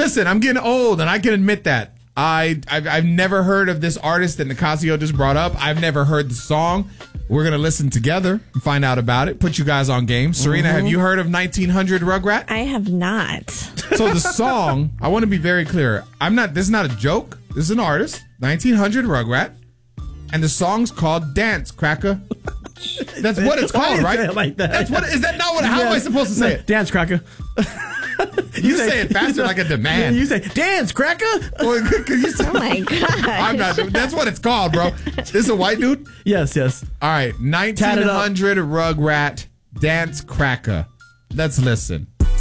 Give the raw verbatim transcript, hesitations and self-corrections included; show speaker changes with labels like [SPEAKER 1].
[SPEAKER 1] Listen, I'm getting old, and I can admit that. I, I've, I've never heard of this artist that Nicasio just brought up. I've never heard the song. We're going to listen together and find out about it. Put you guys on game. Serena, mm-hmm. have you heard of nineteen hundred Rugrat?
[SPEAKER 2] I have not.
[SPEAKER 1] So the song, I want to be very clear. I'm not. This is not a joke. This is an artist, nineteen hundred Rugrat. And the song's called Dance Cracker. That's what it's called, right?
[SPEAKER 3] Say it like that?
[SPEAKER 1] That's what. Is that not what? How yes. am I supposed to say it?
[SPEAKER 3] Dance Cracker.
[SPEAKER 1] You, you say, say it faster like a demand.
[SPEAKER 3] You say dance cracker.
[SPEAKER 1] Well, you
[SPEAKER 2] oh my god!
[SPEAKER 1] I'm not. That's what it's called, bro. This is a white dude.
[SPEAKER 3] Yes, yes.
[SPEAKER 1] All right, nineteen hundred Rugrat Dance Cracker. Let's listen.